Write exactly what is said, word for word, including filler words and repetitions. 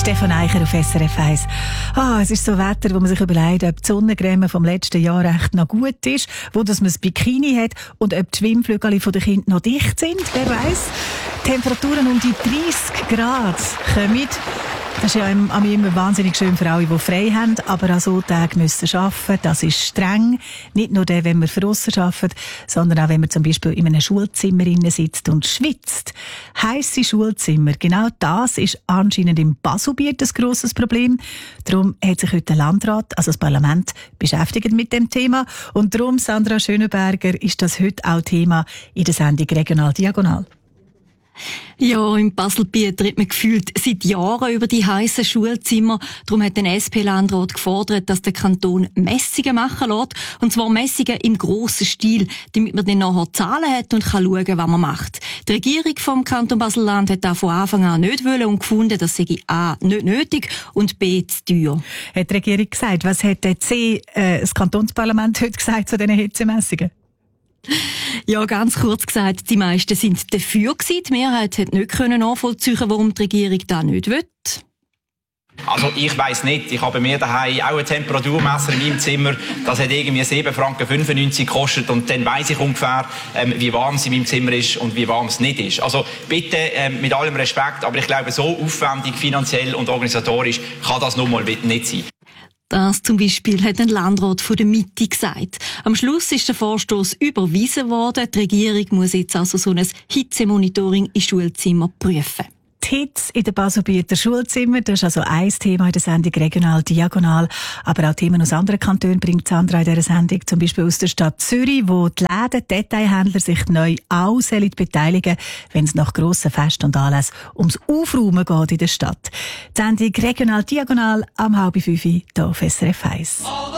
Stefan Eicher auf S R F eins. Ah, es ist so Wetter, wo man sich überlegt, ob die Sonnencreme vom letzten Jahr echt noch gut ist, wo dass man das Bikini hat und ob die Schwimmflügel der Kinder noch dicht sind, wer weiß. Temperaturen um die dreissig Grad kommen. Das ist ja immer wahnsinnig schön für alle, die frei haben, aber an so Tagen müssen arbeiten. Das ist streng. Nicht nur der, wenn man draussen arbeitet, sondern auch, wenn man zum Beispiel in einem Schulzimmer sitzt und schwitzt. Heisse Schulzimmer, genau das ist anscheinend im Baselbiet ein grosses Problem. Darum hat sich heute der Landrat, also das Parlament, beschäftigt mit dem Thema. Und darum, Sandra Schönenberger, ist das heute auch Thema in der Sendung Regional Diagonal. Ja, im Baselbiet redet man gefühlt seit Jahren über die heissen Schulzimmer. Darum hat der S P-Landrat gefordert, dass der Kanton Messungen machen lässt. Und zwar Messungen im grossen Stil, damit man dann nachher Zahlen hat und kann schauen, was man macht. Die Regierung vom Kanton Basel-Land hat das von Anfang an nicht wollen und gefunden, das sei A, nicht nötig und B, zu teuer. Hat die Regierung gesagt? Was hat der C, äh, das Kantonsparlament heute gesagt zu diesen Hitzemessungen? Ja, ganz kurz gesagt, die meisten sind dafür gewesen. Die Mehrheit hat nicht nachvollziehen, warum die Regierung das nicht will. Also ich weiss nicht, ich habe mir daheim auch ein Temperaturmesser in meinem Zimmer, das hat irgendwie sieben Franken fünfundneunzig gekostet und dann weiss ich ungefähr, ähm, wie warm es in meinem Zimmer ist und wie warm es nicht ist. Also bitte ähm, mit allem Respekt, aber ich glaube, so aufwendig finanziell und organisatorisch kann das nun mal nicht sein. Das zum Beispiel hat ein Landrat von der Mitte gesagt. Am Schluss ist der Vorstoß überwiesen worden. Die Regierung muss jetzt also so ein Hitzemonitoring in Schulzimmern prüfen. Die Hitze in den Baselbieter Schulzimmern, das ist also ein Thema in der Sendung Regional Diagonal. Aber auch Themen aus anderen Kantonen bringt Sandra in dieser Sendung. Zum Beispiel aus der Stadt Zürich, wo die Läden, die Detailhändler sich neu auch beteiligen, wenn es nach grossen Festen und Anlässen ums Aufräumen geht in der Stadt. Die Sendung Regional Diagonal am halb fünf hier auf S R F eins.